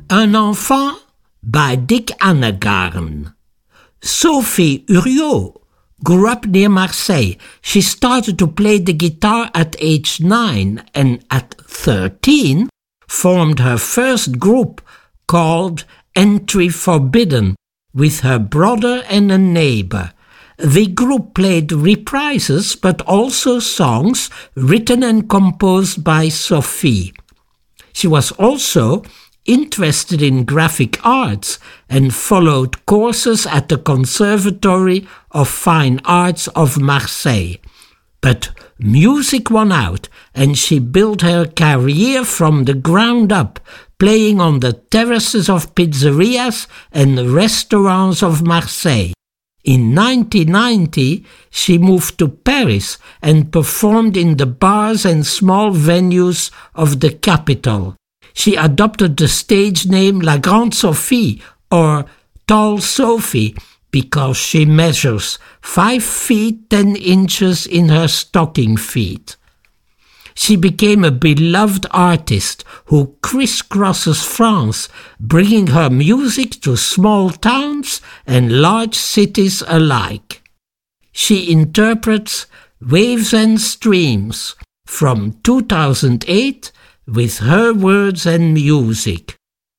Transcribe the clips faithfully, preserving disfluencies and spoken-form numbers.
Un enfant by Dick Annegarn. Sophie Uriot grew up near Marseille. She started to play the guitar at age nine and at thirteen formed her first group called Entry Forbidden with her brother and a neighbor. The group played reprises but also songs written and composed by Sophie. She was also interested in graphic arts and followed courses at the Conservatory of Fine Arts of Marseille. But music won out, and she built her career from the ground up, playing on the terraces of pizzerias and restaurants of Marseille. In nineteen ninety, she moved to Paris and performed in the bars and small venues of the capital. She adopted the stage name La Grande Sophie, or Tall Sophie, because she measures five feet ten inches in her stocking feet. She became a beloved artist who crisscrosses France, bringing her music to small towns and large cities alike. She interprets Waves and Streams from two thousand eight with her words and music.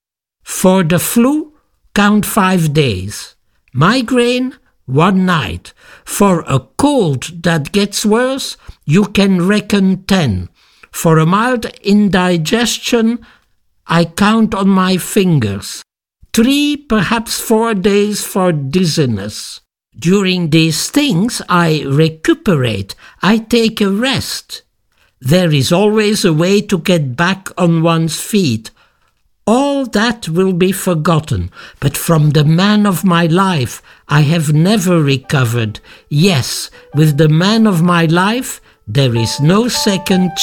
For the flu, count five days. Migraine, one night. For a cold that gets worse, you can reckon ten. For a mild indigestion, I count on my fingers. Three, perhaps four days for dizziness. During these things, I recuperate. I take a rest. There is always a way to get back on one's feet. All that will be forgotten, but from the man of my life I have never recovered. Yes, with the man of my life there is no second